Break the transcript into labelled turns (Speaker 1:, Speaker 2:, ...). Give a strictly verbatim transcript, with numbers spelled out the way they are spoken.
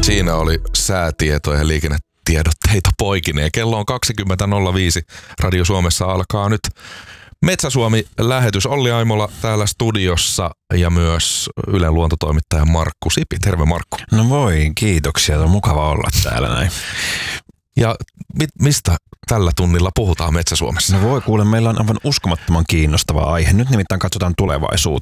Speaker 1: Siinä oli säätieto ja liikennetiedotteita poikineen. Kello on kaksikymmentä nolla viisi. Radio Suomessa alkaa nyt Metsä-Suomi-lähetys. Olli Aimola täällä studiossa ja myös Ylen luontotoimittaja Markku Sipi. Terve Markku.
Speaker 2: No voi, kiitoksia. On mukava olla täällä näin.
Speaker 1: Ja mit, mistä tällä tunnilla puhutaan Metsä-Suomessa?
Speaker 2: No voi kuule, meillä on aivan uskomattoman kiinnostava aihe. Nyt nimittäin katsotaan tulevaisuuteen.